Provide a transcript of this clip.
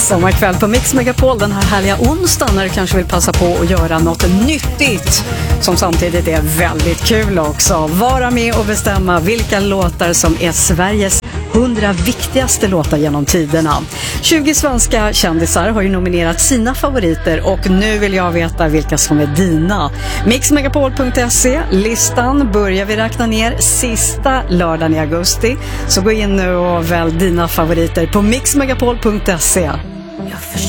Sommarkväll på Mix Megapol den här härliga onsdagen när du kanske vill passa på att göra något nyttigt som samtidigt är väldigt kul också. Vara med och bestämma vilka låtar som är Sveriges 100 viktigaste låtar genom tiderna. 20 svenska kändisar har ju nominerat sina favoriter och nu vill jag veta vilka som är dina. Mixmegapol.se, listan börjar vi räkna ner sista lördagen i augusti. Så gå in nu och välj dina favoriter på mixmegapol.se.